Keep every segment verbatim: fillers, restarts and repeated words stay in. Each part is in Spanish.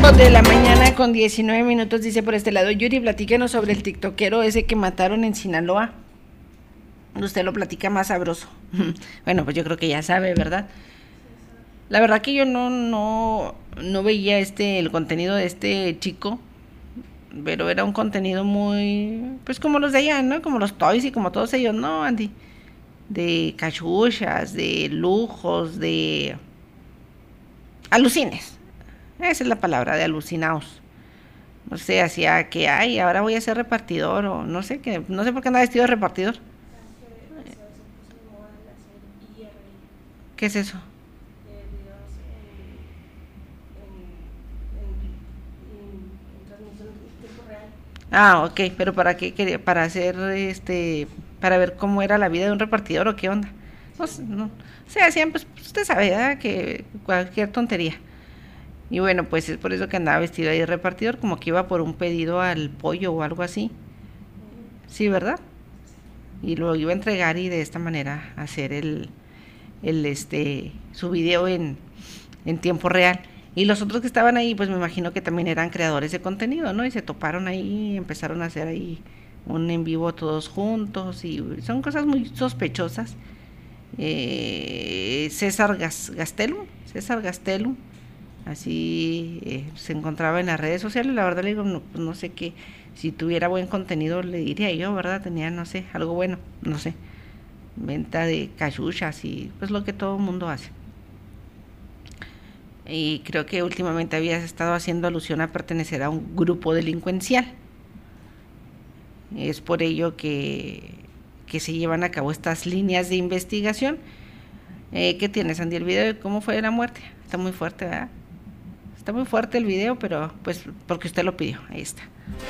ocho de la mañana con diecinueve minutos, dice por este lado. Yuri, platíquenos sobre el tiktokero ese que mataron en Sinaloa. Usted lo platica más sabroso. Bueno, pues yo creo que ya sabe, ¿verdad? La verdad que yo no, no, no veía este, el contenido de este chico, pero era un contenido muy, pues como los de allá, ¿no? Como los Toys y como todos ellos, ¿no, Andy? De cachuchas, de lujos, de alucines. Esa es la palabra, de alucinados. No sé, hacía que, ay, ahora voy a ser repartidor, o no sé, que no sé por qué anda vestido de repartidor. ¿Qué es eso? Ah, ok, pero ¿para qué quería? Para hacer, este, para ver cómo era la vida de un repartidor o qué onda. No, sé, no, o sea, hacían, pues, usted sabe, ¿verdad? Que cualquier tontería. Y bueno, pues es por eso que andaba vestido ahí de repartidor, como que iba por un pedido al pollo o algo así. Sí, ¿verdad? Y lo iba a entregar y de esta manera hacer el, el este, su video en, en tiempo real. Y los otros que estaban ahí, pues me imagino que también eran creadores de contenido, ¿no? Y se toparon ahí y empezaron a hacer ahí un en vivo todos juntos y son cosas muy sospechosas. Eh, César Gas, Gastelum, César Gastelum, así eh, se encontraba en las redes sociales. La verdad le digo, no, pues no sé qué, si tuviera buen contenido le diría yo, ¿verdad? Tenía, no sé, algo bueno, no sé, venta de cachuchas y pues lo que todo el mundo hace. Y creo que últimamente habías estado haciendo alusión a pertenecer a un grupo delincuencial. Es por ello que, que se llevan a cabo estas líneas de investigación. Eh, ¿Qué tienes, Andy? El video de cómo fue la muerte. Está muy fuerte, ¿verdad? Está muy fuerte el video, pero pues porque usted lo pidió. Ahí está.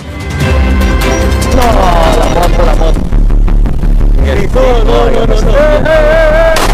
No, la moto, la moto. No, no, no, no, no.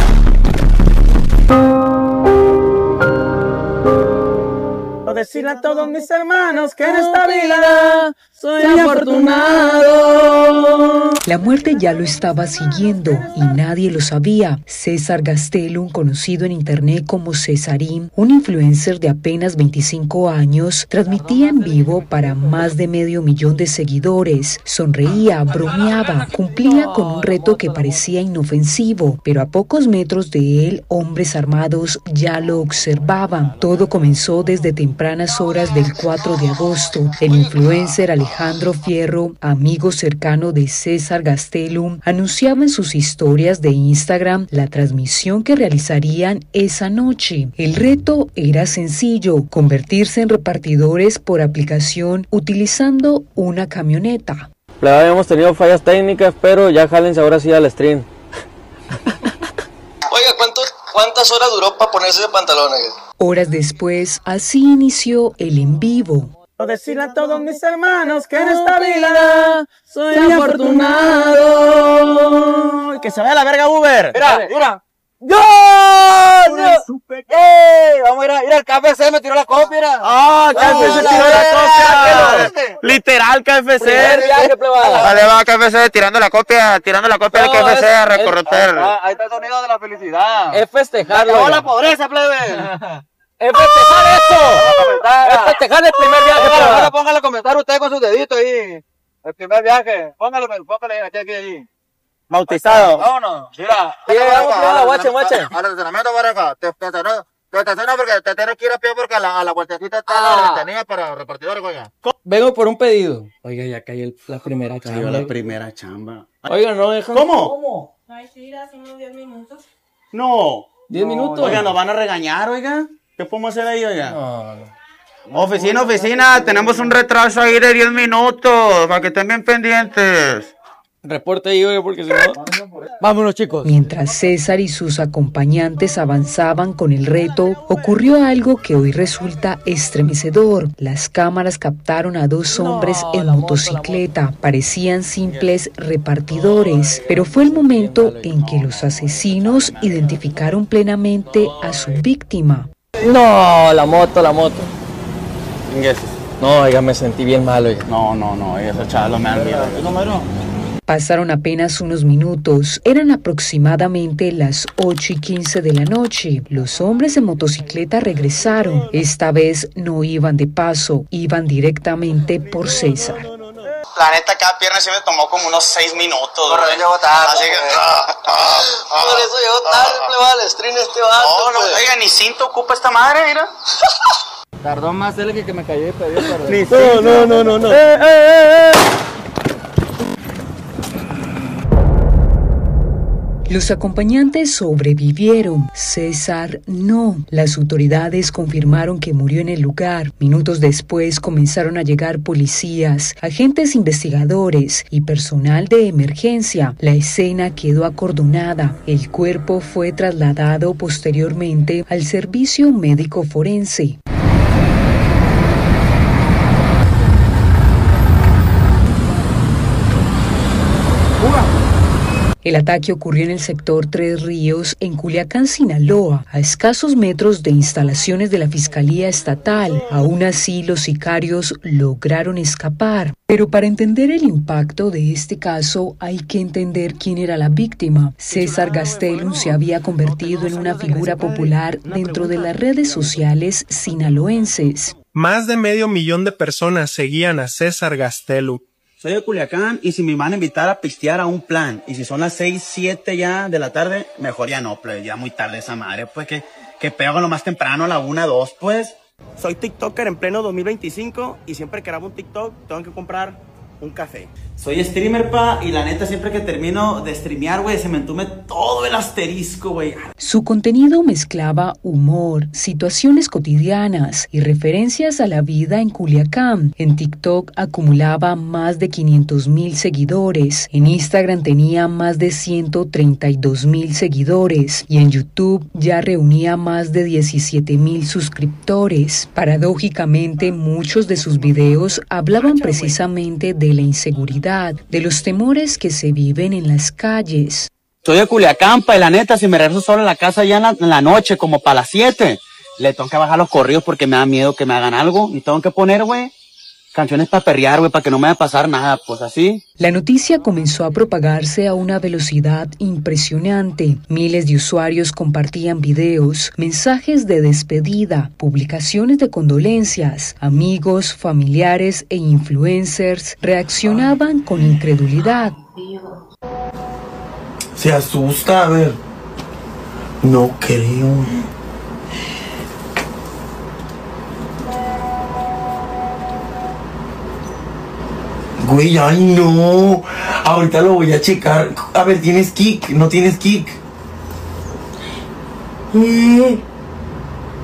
Decirle a todos mis hermanos que en esta vida soy afortunado. La muerte ya lo estaba siguiendo y nadie lo sabía. César Gastelum, conocido en internet como Cesarín, un influencer de apenas veinticinco años, transmitía en vivo para más de medio millón de seguidores. Sonreía, bromeaba, cumplía con un reto que parecía inofensivo, pero a pocos metros de él, hombres armados ya lo observaban. Todo comenzó desde temprano horas del cuatro de agosto. El influencer Alejandro Fierro, amigo cercano de César Gastelum, anunciaba en sus historias de Instagram la transmisión que realizarían esa noche. El reto era sencillo: convertirse en repartidores por aplicación utilizando una camioneta. Le habíamos tenido fallas técnicas, pero ya jálense ahora sí al stream. Oiga, ¿cuánto, ¿cuántas horas duró para ponerse ese pantalón? Oiga? Horas después, así inició el en vivo. Decirle a todos mis hermanos que en esta vida soy afortunado. Que se vaya a la verga Uber. Mira, mira. ¡Yo! ¡No! ¡Ey! Vamos a ir, a, ir al K F C, me tiró la copia. ¡Ah! ¡K F C tiró la copia! Literal, K F C. Vale, va, K F C tirando la copia, tirando la copia del K F C a recorrer. Ahí está el sonido de la felicidad. Es festejarlo. ¡Acabó la pobreza, plebe! ¡Es festejar eso! ¡Es festejar el primer viaje! Ahora póngale a comentar usted con sus deditos ahí. El primer viaje. Póngalo, póngale aquí, aquí, allí. Bautizado. Vámonos. Mira. Sí, vamos a la guache, guache. Al estacionamiento para acá. Te estacionas te estacionas porque te tienes que ir a pie porque a la, a la vueltecita está Ah. la tenía para repartidores, oiga. Vengo por un pedido. Oiga, ya cayó el- la primera chamba. Cayó la primera chamba. Oiga, no dejan. ¿Cómo? ¿Cómo? Ay, sí, hace unos diez minutos. No. ¿Diez minutos? Oiga, nos van a regañar, oiga. ¿Qué podemos hacer ahí, oiga? No, no. Oficina, oficina, tenemos un retraso ahí de diez minutos para que estén bien pendientes. Reporte ahí, oiga, porque si no. Vámonos, chicos. Mientras César y sus acompañantes avanzaban con el reto, ocurrió algo que hoy resulta estremecedor. Las cámaras captaron a dos hombres No, en la moto, motocicleta. la moto. Parecían simples repartidores, pero fue el momento en que los asesinos identificaron plenamente a su víctima. No, la moto, la moto. No, oiga, me sentí bien mal, oiga. No, no, no, esos chavos me han miedo. Pasaron apenas unos minutos, eran aproximadamente las ocho y quince de la noche. Los hombres en motocicleta regresaron. Esta vez no iban de paso, iban directamente por César. La neta, cada pierna sí me tomó como unos seis minutos. Por eso llegó tarde. Así que, ah, ah, ah, Por eso llegó tarde, ah, plebal, stream este vato. No, no, pues. oiga, ni cinto ocupa esta madre, mira. Tardó más él que, que me cayó y pedí perdón. No, no, no, no, no. ¡Eh, eh, eh, eh! Los acompañantes sobrevivieron, César no. Las autoridades confirmaron que murió en el lugar. Minutos después comenzaron a llegar policías, agentes investigadores y personal de emergencia. La escena quedó acordonada. El cuerpo fue trasladado posteriormente al servicio médico forense. El ataque ocurrió en el sector Tres Ríos, en Culiacán, Sinaloa, a escasos metros de instalaciones de la Fiscalía Estatal. Aún así, los sicarios lograron escapar. Pero para entender el impacto de este caso, hay que entender quién era la víctima. César Gastelum se había convertido en una figura popular dentro de las redes sociales sinaloenses. Más de medio millón de personas seguían a César Gastelum. Soy de Culiacán y si me van a invitar a pistear a un plan y si son las seis, siete ya de la tarde, mejor ya no, pues ya muy tarde esa madre, pues que, que pego lo más temprano a la una, dos, pues. Soy TikToker en pleno dos mil veinticinco y siempre que grabo un TikTok tengo que comprar un café. Soy streamer, pa, y la neta siempre que termino de streamear, güey, se me entume todo el asterisco, güey. Su contenido mezclaba humor, situaciones cotidianas y referencias a la vida en Culiacán. En TikTok acumulaba más de quinientos mil seguidores, en Instagram tenía más de ciento treinta y dos mil seguidores y en YouTube ya reunía más de diecisiete mil suscriptores. Paradójicamente, muchos de sus videos hablaban precisamente de la inseguridad, de los temores que se viven en las calles. Soy de Culiacán, pa, y la neta, si me regreso solo a la casa ya en la, en la noche, como para las siete, le tengo que bajar los corridos porque me da miedo que me hagan algo. Y tengo que poner, güey, canciones para perrear, güey, para que no me vaya a pasar nada, pues así. La noticia comenzó a propagarse a una velocidad impresionante. Miles de usuarios compartían videos, mensajes de despedida, publicaciones de condolencias. Amigos, familiares e influencers reaccionaban con incredulidad. Se asusta, a ver. No creo. Güey, ay no. Ahorita lo voy a checar. A ver, ¿tienes kick? ¿No tienes kick? ¿Eh?